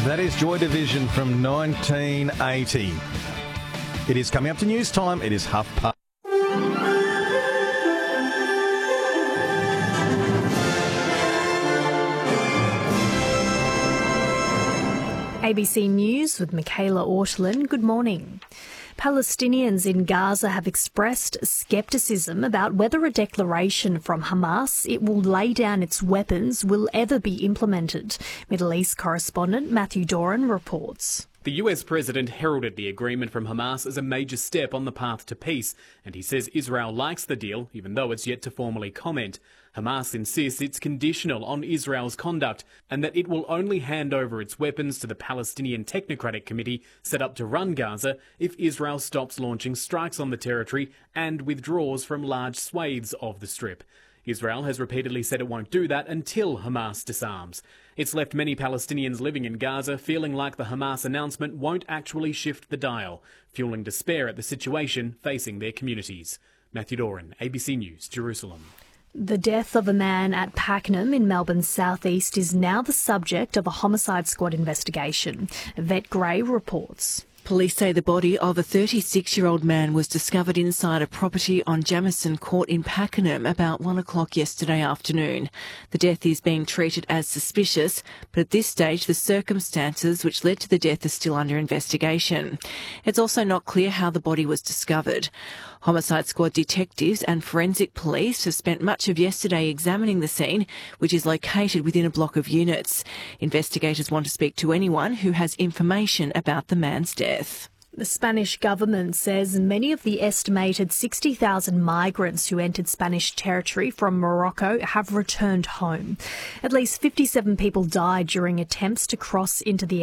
That is Joy Division from 1980. It is coming up to news time. It is 12:30. ABC News with Michaela Ortolin. Good morning. Palestinians in Gaza have expressed scepticism about whether a declaration from Hamas it will lay down its weapons will ever be implemented. Middle East correspondent Matthew Doran reports. The US president heralded the agreement from Hamas as a major step on the path to peace, and he says Israel likes the deal, even though it's yet to formally comment. Hamas insists it's conditional on Israel's conduct and that it will only hand over its weapons to the Palestinian Technocratic Committee set up to run Gaza if Israel stops launching strikes on the territory and withdraws from large swathes of the Strip. Israel has repeatedly said it won't do that until Hamas disarms. It's left many Palestinians living in Gaza feeling like the Hamas announcement won't actually shift the dial, fueling despair at the situation facing their communities. Matthew Doran, ABC News, Jerusalem. The death of a man at Pakenham in Melbourne's southeast is now the subject of a homicide squad investigation. Yvette Gray reports. Police say the body of a 36-year-old man was discovered inside a property on Jamison Court in Pakenham about 1 o'clock yesterday afternoon. The death is being treated as suspicious, but at this stage the circumstances which led to the death are still under investigation. It's also not clear how the body was discovered. Homicide squad detectives and forensic police have spent much of yesterday examining the scene, which is located within a block of units. Investigators want to speak to anyone who has information about the man's death. The Spanish government says many of the estimated 60,000 migrants who entered Spanish territory from Morocco have returned home. At least 57 people died during attempts to cross into the